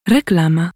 Reklama.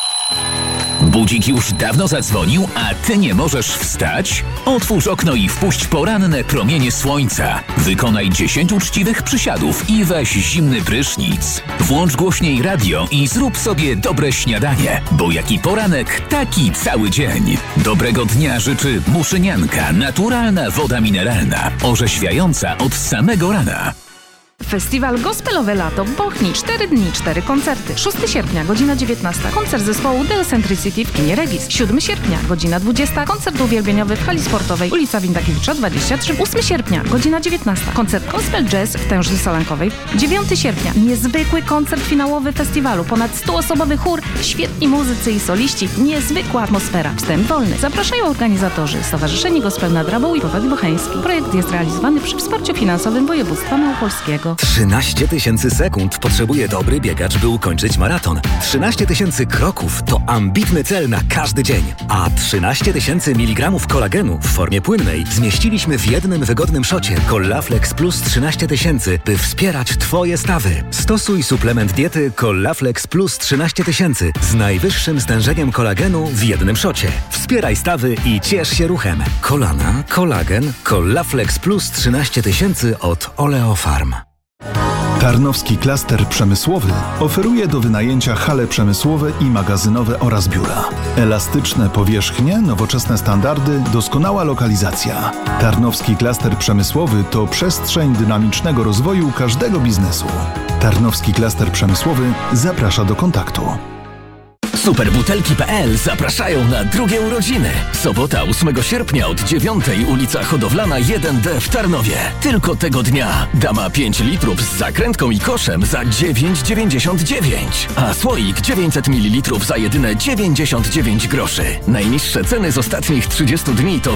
Budzik już dawno zadzwonił, a ty nie możesz wstać? Otwórz okno i wpuść poranne promienie słońca. Wykonaj 10 uczciwych przysiadów i weź zimny prysznic. Włącz głośniej radio i zrób sobie dobre śniadanie, bo jaki poranek, taki cały dzień. Dobrego dnia życzy Muszynianka, naturalna woda mineralna, orzeźwiająca od samego rana. Festiwal Gospelowe Lato w Bochni. 4 dni, 4 koncerty. 6 sierpnia, godzina 19. Koncert zespołu The Eccentricity w kinie Regis. 7 sierpnia, godzina 20. Koncert uwielbieniowy w hali sportowej ulica Windakiewicza 23. 8 sierpnia, godzina 19. Koncert Gospel Jazz w Tęży Solankowej. 9 sierpnia, niezwykły koncert finałowy festiwalu. Ponad 100-osobowy chór, świetni muzycy i soliści. Niezwykła atmosfera. Wstęp wolny. Zapraszają organizatorzy Stowarzyszenie Gospel nad Rabą i Powiat Bocheński. Projekt jest realizowany przy wsparciu finansowym województwa małopolskiego. 13 000 sekund potrzebuje dobry biegacz, by ukończyć maraton. 13 000 kroków to ambitny cel na każdy dzień. A 13 000 mg kolagenu w formie płynnej zmieściliśmy w jednym wygodnym szocie Collaflex Plus 13 000, by wspierać Twoje stawy. Stosuj suplement diety Collaflex Plus 13 000 z najwyższym stężeniem kolagenu w jednym szocie. Wspieraj stawy i ciesz się ruchem. Kolana, kolagen, Collaflex Plus 13 000 od Oleofarm. Tarnowski Klaster Przemysłowy oferuje do wynajęcia hale przemysłowe i magazynowe oraz biura. Elastyczne powierzchnie, nowoczesne standardy, doskonała lokalizacja. Tarnowski Klaster Przemysłowy to przestrzeń dynamicznego rozwoju każdego biznesu. Tarnowski Klaster Przemysłowy zaprasza do kontaktu. Superbutelki.pl zapraszają na drugie urodziny. Sobota 8 sierpnia od 9 ulica Hodowlana 1D w Tarnowie. Tylko tego dnia dama 5 litrów z zakrętką i koszem za 9,99, a słoik 900 ml za jedyne 99 groszy. Najniższe ceny z ostatnich 30 dni to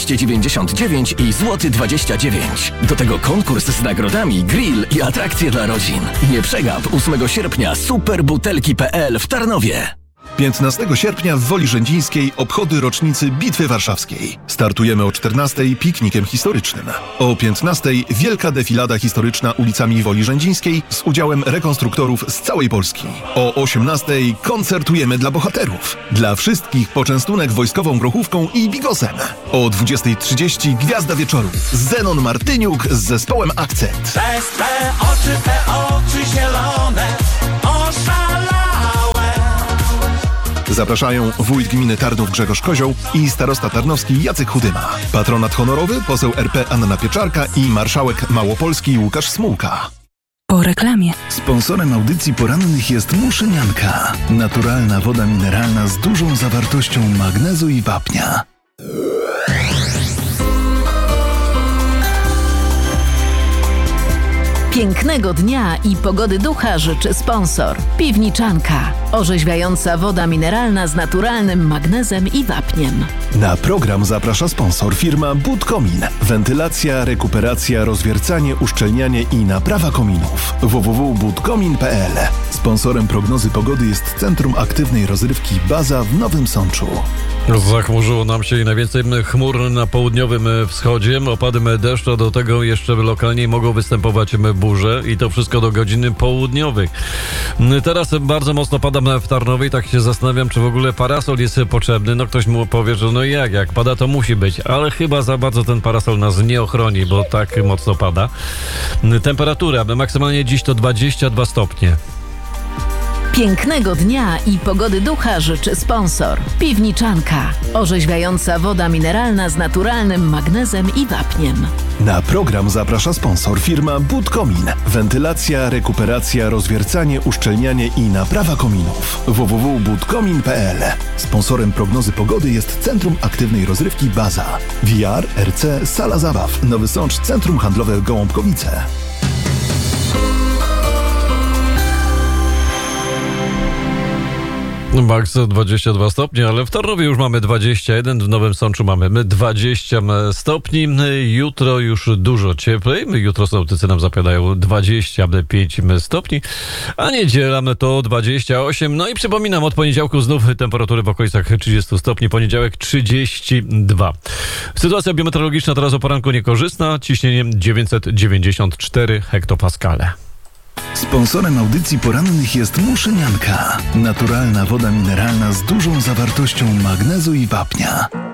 15,99 i złoty 29. Do tego konkurs z nagrodami, grill i atrakcje dla rodzin. Nie przegap 8 sierpnia Superbutelki.pl w Tarnowie. 15 sierpnia w Woli Rzędzińskiej obchody rocznicy Bitwy Warszawskiej. Startujemy o 14:00 piknikiem historycznym. O 15:00 wielka defilada historyczna ulicami Woli Rzędzińskiej z udziałem rekonstruktorów z całej Polski. O 18:00 koncertujemy dla bohaterów. Dla wszystkich poczęstunek wojskową grochówką i bigosem. O 20:30 gwiazda wieczoru. Zenon Martyniuk z zespołem Akcent. Przez te oczy zielone oszalałe. Zapraszają wójt gminy Tarnów Grzegorz Kozioł i starosta tarnowski Jacek Chudyma. Patronat honorowy poseł RP Anna Pieczarka i marszałek Małopolski Łukasz Smułka. Po reklamie. Sponsorem audycji porannych jest Muszynianka. Naturalna woda mineralna z dużą zawartością magnezu i wapnia. Pięknego dnia i pogody ducha życzy sponsor. Piwniczanka. Orzeźwiająca woda mineralna z naturalnym magnezem i wapniem. Na program zaprasza sponsor firma Budkomin. Wentylacja, rekuperacja, rozwiercanie, uszczelnianie i naprawa kominów. www.budkomin.pl. Sponsorem prognozy pogody jest Centrum Aktywnej Rozrywki Baza w Nowym Sączu. Zachmurzyło nam się i najwięcej chmur na południowym wschodzie. Opady deszczu, a do tego jeszcze lokalnie mogą występować burze i to wszystko do godziny południowych. Teraz bardzo mocno pada w Tarnowie i tak się zastanawiam, czy w ogóle parasol jest potrzebny. No ktoś mu powie, że no jak pada, to musi być, ale chyba za bardzo ten parasol nas nie ochroni, bo tak mocno pada. Temperatura maksymalnie dziś to 22 stopnie. Pięknego dnia i pogody ducha życzy sponsor. Piwniczanka. Orzeźwiająca woda mineralna z naturalnym magnezem i wapniem. Na program zaprasza sponsor firma Budkomin. Wentylacja, rekuperacja, rozwiercanie, uszczelnianie i naprawa kominów. www.budkomin.pl. Sponsorem prognozy pogody jest Centrum Aktywnej Rozrywki Baza. VR, RC, Sala Zabaw. Nowy Sącz, Centrum Handlowe Gołąbkowice. Max 22 stopnie, ale w Tarnowie już mamy 21, w Nowym Sączu mamy 20 stopni. Jutro już dużo cieplej. Jutro synoptycy nam zapowiadają 25 stopni, a niedziela to 28. No i przypominam, od poniedziałku znów temperatury w okolicach 30 stopni, poniedziałek 32. Sytuacja biometeorologiczna teraz o poranku niekorzystna, ciśnienie 994 hektopaskale. Sponsorem audycji porannych jest Muszynianka. Naturalna woda mineralna z dużą zawartością magnezu i wapnia.